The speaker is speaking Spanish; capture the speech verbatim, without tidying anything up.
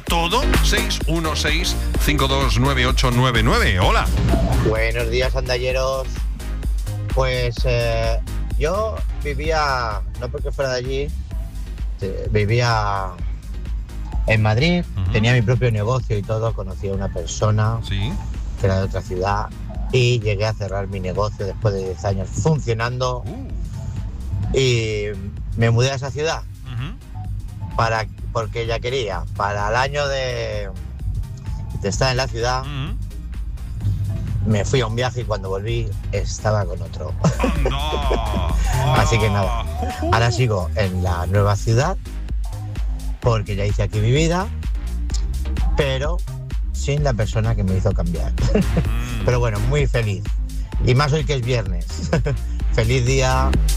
todo. seis uno seis, cinco dos nueve ocho nueve nueve. Hola. Buenos días, andalleros. Pues eh, yo vivía, no porque fuera de allí, eh, vivía en Madrid, uh-huh. Tenía mi propio negocio y todo, conocí a una persona ¿Sí? que era de otra ciudad y llegué a cerrar mi negocio después de diez años funcionando uh. y me mudé a esa ciudad uh-huh. para, porque ella quería, para el año de, de estar en la ciudad. Uh-huh. Me fui a un viaje y cuando volví estaba con otro. Oh, no. Así que nada, ahora sigo en la nueva ciudad porque ya hice aquí mi vida, pero sin la persona que me hizo cambiar. Mm. Pero bueno, muy feliz. Y más hoy que es viernes. Feliz día.